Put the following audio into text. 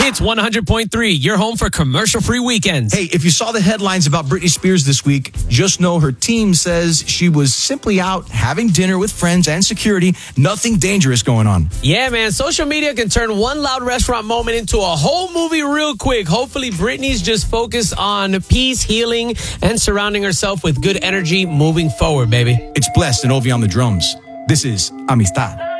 Hits 100.3, your home for commercial-free weekends. Hey, if you saw the headlines about Britney Spears this week, just know her team says she was simply out having dinner with friends and security. Nothing dangerous going on. Yeah, man. Social media can turn one loud restaurant moment into a whole movie real quick. Hopefully, Britney's just focused on peace, healing, and surrounding herself with good energy moving forward, baby. It's Blessed and Ovi on the drums. This is Amistad.